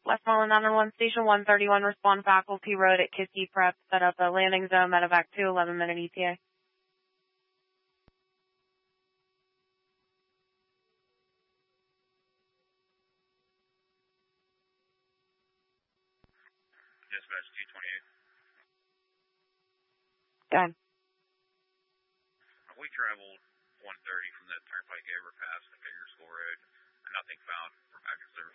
Westmoreland 911 Station 131, respond Faculty Road at Kiski Prep, set up a landing zone, medevac 2, 11-minute ETA. Dispatch 228. Go ahead. We traveled 130 from that turnpike overpass to Figure School Road, and nothing found for package service.